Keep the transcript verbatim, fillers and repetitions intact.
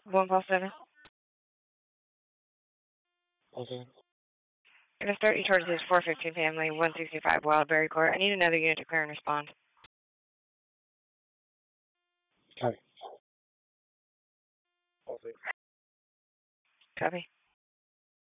One call seven. Okay. Gonna start your charges four fifteen family, one sixty-five Wildberry Court. I need another unit to clear and respond. Okay. Okay. Copy.